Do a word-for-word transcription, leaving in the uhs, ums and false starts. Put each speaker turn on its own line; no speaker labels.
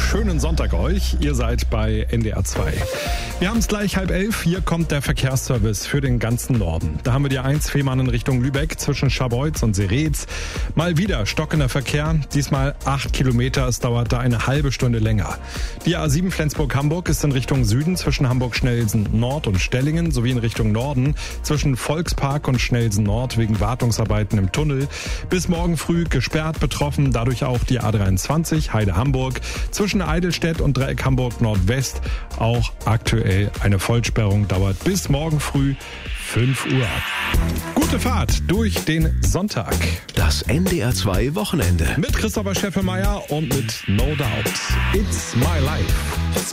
schönen Sonntag euch. Ihr seid bei N D R zwei. Wir haben es gleich halb elf. Hier kommt der Verkehrsservice für den ganzen Norden. Da haben wir die eins Fehmarn in Richtung Lübeck zwischen Scharbeutz und Seretz. Mal wieder stockender Verkehr. Diesmal acht Kilometer. Es dauert da eine halbe Stunde länger. Die A sieben Flensburg-Hamburg ist in Richtung Süden zwischen Hamburg-Schnelsen-Nord und Stellingen sowie in Richtung Norden zwischen Volkspark und Schnelsen-Nord wegen Wartungsarbeiten im Tunnel. Bis morgen früh gesperrt, betroffen dadurch auch die A dreiundzwanzig Heide-Hamburg zwischen Eidelstedt und Dreieck Hamburg Nordwest. Auch aktuell eine Vollsperrung, dauert bis morgen früh fünf Uhr. Gute Fahrt durch den Sonntag.
Das N D R zwei Wochenende.
Mit Christopher Scheffelmeier und mit No Doubt. It's my life.